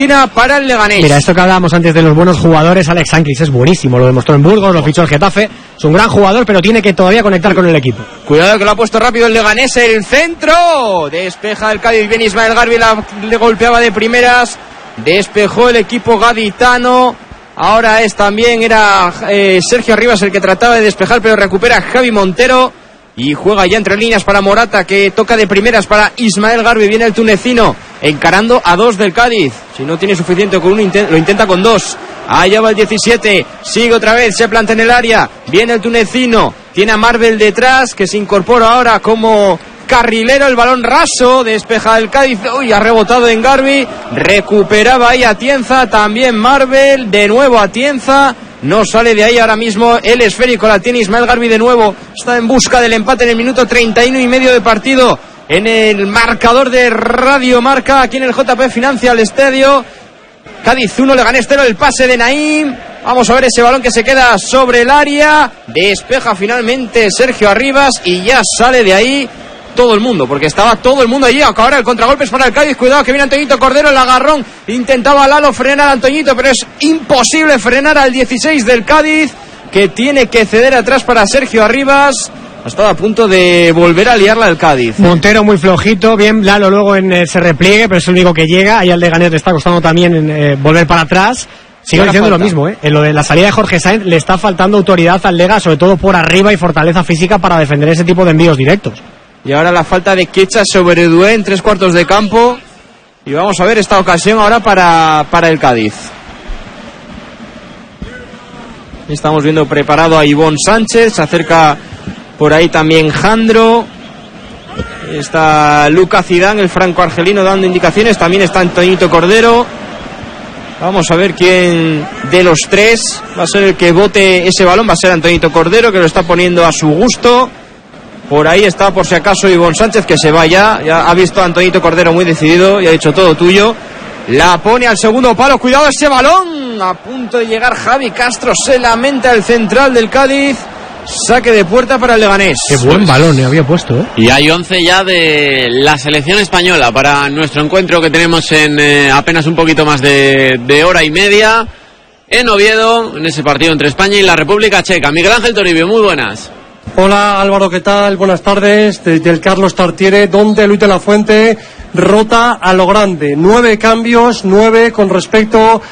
para el Leganés. Mira, esto que hablábamos antes de los buenos jugadores, Alex Sanclis es buenísimo, lo demostró en Burgos, lo fichó el Getafe, es un gran jugador, pero tiene que todavía conectar con el equipo. Cuidado que lo ha puesto rápido el Leganés, el centro, despeja el Cádiz, bien Ismael Garbi, le golpeaba de primeras, despejó el equipo gaditano, ahora era Sergio Arribas el que trataba de despejar, pero recupera Javi Montero. Y juega ya entre líneas para Morata, que toca de primeras para Ismael Garbi. Viene el tunecino encarando a 2 del Cádiz. Si no tiene suficiente con uno, lo intenta con 2. Allá va el 17, sigue otra vez, se planta en el área. Viene el tunecino, tiene a Marvel detrás, que se incorpora ahora como carrilero. El balón raso, despeja el Cádiz. Uy, ha rebotado en Garbi. Recuperaba ahí Atienza, también Marvel. De nuevo Atienza. No sale de ahí ahora mismo el esférico, la tiene Ismael Garbi de nuevo, está en busca del empate en el minuto 31 y medio de partido, en el marcador de Radio Marca, aquí en el JP Financial Estadio. Cádiz 1, Leganés 0, el pase de Naim, vamos a ver ese balón que se queda sobre el área, despeja finalmente Sergio Arribas y ya sale de ahí todo el mundo, porque estaba todo el mundo allí. Ahora el contragolpe es para el Cádiz, cuidado que viene Antoñito Cordero, el agarrón, intentaba Lalo frenar a Antoñito, pero es imposible frenar al 16 del Cádiz, que tiene que ceder atrás para Sergio Arribas. Ha estado a punto de volver a liarla el Cádiz. Montero muy flojito, bien Lalo luego en ese repliegue, pero es el único que llega, ahí al Leganés le está costando también volver para atrás. Sigo diciendo lo mismo, en lo de la salida de Jorge Sainz le está faltando autoridad al Lega, sobre todo por arriba, y fortaleza física para defender ese tipo de envíos directos. Y ahora la falta de Quecha sobre Dué en 3/4 de campo. Y vamos a ver esta ocasión ahora para el Cádiz. Estamos viendo preparado a Ivón Sánchez. Se acerca por ahí también Jandro. Está Luca Zidane, el franco-argelino, dando indicaciones. También está Antoñito Cordero. Vamos a ver quién de los tres va a ser el que bote ese balón. Va a ser Antoñito Cordero, que lo está poniendo a su gusto. Por ahí está, por si acaso, Ivón Sánchez, que se va ya ha visto a Antoñito Cordero muy decidido y ha dicho todo tuyo. La pone al segundo palo, cuidado ese balón, a punto de llegar Javi Castro, se lamenta el central del Cádiz. Saque de puerta para el Leganés. Qué buen balón había puesto, Y hay 11 ya de la selección española para nuestro encuentro que tenemos en apenas un poquito más de hora y media en Oviedo, en ese partido entre España y la República Checa. Miguel Ángel Toribio, muy buenas. Hola Álvaro, ¿qué tal? Buenas tardes desde el Carlos Tartiere, donde Luis de la Fuente rota a lo grande. 9 cambios, 9 con respecto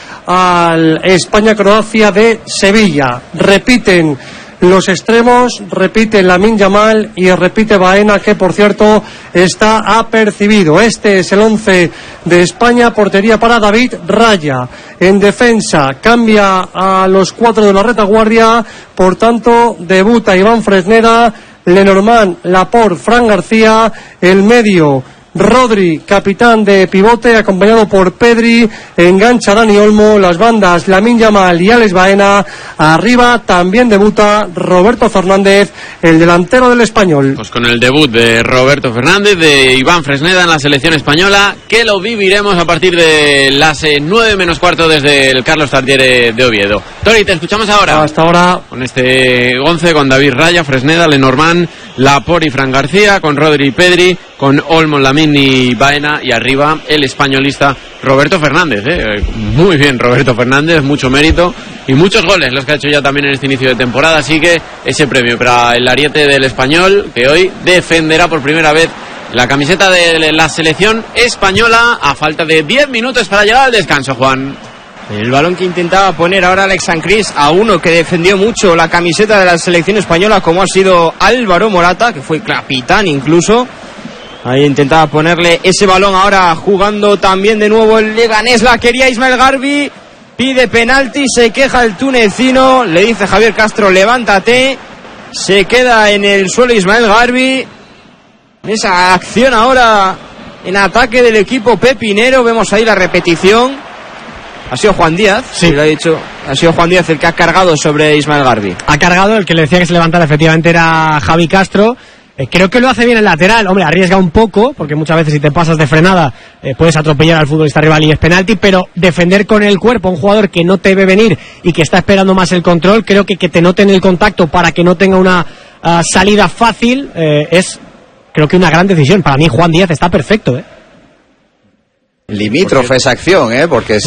al España-Croacia de Sevilla. Repiten los extremos, repite Lamine Yamal y repite Baena, que por cierto está apercibido. Este es el 11 de España. Portería para David Raya. En defensa cambia a los 4 de la retaguardia, por tanto debuta Iván Fresneda, Lenormand, Laporte, Fran García. El medio Rodri, capitán de pivote, acompañado por Pedri. Engancha Dani Olmo. Las bandas Lamine Yamal y Alex Baena. Arriba también debuta Roberto Fernández, el delantero del Español. Pues con el debut de Roberto Fernández, de Iván Fresneda en la selección española, que lo viviremos a partir de las 9 menos cuarto desde el Carlos Tartiere de Oviedo. Tori, te escuchamos ahora. Hasta ahora. Con este 11, con David Raya, Fresneda, Lenormand, Laporte y Fran García, con Rodri y Pedri, con Olmo, Lamine y Baena, y arriba el españolista Roberto Fernández. Muy bien Roberto Fernández, mucho mérito y muchos goles los que ha hecho ya también en este inicio de temporada, así que ese premio para el ariete del Español, que hoy defenderá por primera vez la camiseta de la selección española a falta de 10 minutos para llegar al descanso, Juan. El balón que intentaba poner ahora Alex Sancris a uno que defendió mucho la camiseta de la selección española, como ha sido Álvaro Morata, que fue capitán incluso. Ahí intentaba ponerle ese balón, ahora jugando también de nuevo el Leganés. La quería Ismael Garbi, pide penalti, se queja el tunecino, le dice Javier Castro, levántate. Se queda en el suelo Ismael Garbi. Esa acción ahora en ataque del equipo pepinero, vemos ahí la repetición. Ha sido Juan Díaz, sí. Lo ha dicho. Ha sido Juan Díaz el que ha cargado sobre Ismael Garbi. Ha cargado, el que le decía que se levantara efectivamente era Javi Castro. Creo que lo hace bien el lateral. Hombre, arriesga un poco, porque muchas veces si te pasas de frenada puedes atropellar al futbolista rival y es penalti, pero defender con el cuerpo a un jugador que no te ve venir y que está esperando más el control, creo que te noten el contacto para que no tenga una salida fácil, es creo que una gran decisión. Para mí Juan Díaz está perfecto, Limítrofe esa acción, porque